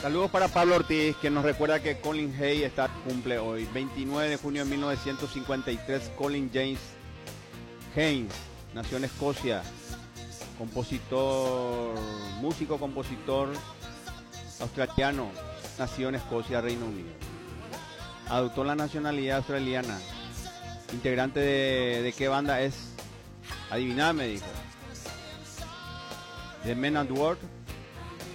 Saludos para Pablo Ortiz, que nos recuerda que Colin Hay cumple hoy, 29 de junio de 1953. Colin James Haynes nació en Escocia, compositor, músico, compositor australiano, nació en Escocia, Reino Unido. Adoptó la nacionalidad australiana. Integrante de qué banda es, adiviná, me dijo. The Men at Work,